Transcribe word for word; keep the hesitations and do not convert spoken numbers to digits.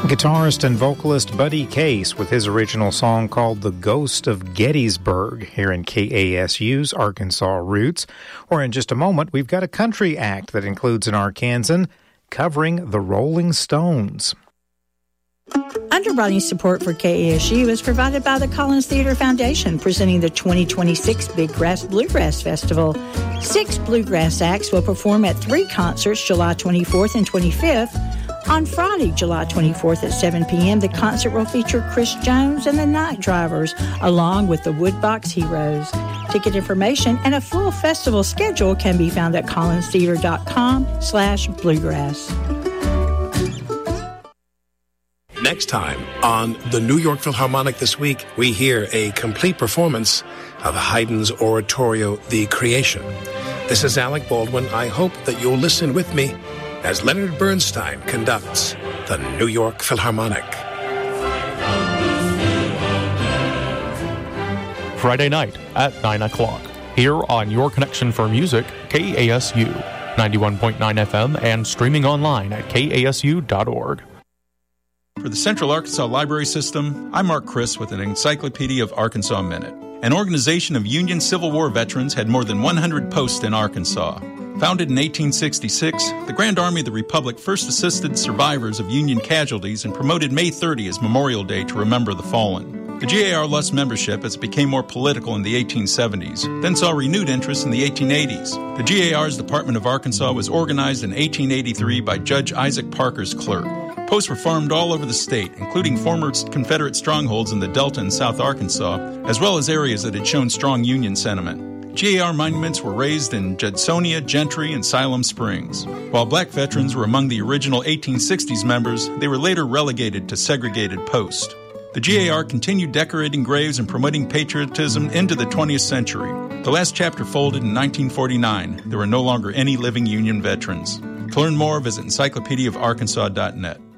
Guitarist and vocalist Buddy Case with his original song called The Ghost of Gettysburg here in K A S U's Arkansas Roots. Or in just a moment, we've got a country act that includes an Arkansan covering the Rolling Stones. Underwriting support for K A S U is provided by the Collins Theater Foundation, presenting the twenty twenty-six Big Grass Bluegrass Festival. Six bluegrass acts will perform at three concerts July twenty-fourth and twenty-fifth. On Friday, July twenty-fourth at seven p.m., the concert will feature Chris Jones and the Night Drivers, along with the Woodbox Heroes. Ticket information and a full festival schedule can be found at collinstheater.com slash bluegrass. Next time on the New York Philharmonic This Week, we hear a complete performance of Haydn's oratorio, The Creation. This is Alec Baldwin. I hope that you'll listen with me as Leonard Bernstein conducts the New York Philharmonic. Friday night at nine o'clock, here on Your Connection for Music, K A S U, ninety-one point nine F M, and streaming online at K A S U dot org. For the Central Arkansas Library System, I'm Mark Criss with an Encyclopedia of Arkansas Minute. An organization of Union Civil War veterans had more than one hundred posts in Arkansas. Founded in eighteen sixty-six, the Grand Army of the Republic first assisted survivors of Union casualties and promoted May thirtieth as Memorial Day to remember the fallen. The G A R lost membership as it became more political in the eighteen seventies, then saw renewed interest in the eighteen eighties. The G A R's Department of Arkansas was organized in eighteen eighty-three by Judge Isaac Parker's clerk. Posts were formed all over the state, including former Confederate strongholds in the Delta and South Arkansas, as well as areas that had shown strong Union sentiment. G A R monuments were raised in Judsonia, Gentry, and Siloam Springs. While black veterans were among the original eighteen sixties members, they were later relegated to segregated posts. The G A R continued decorating graves and promoting patriotism into the twentieth century. The last chapter folded in nineteen forty-nine. There were no longer any living Union veterans. To learn more, visit encyclopedia of arkansas dot net.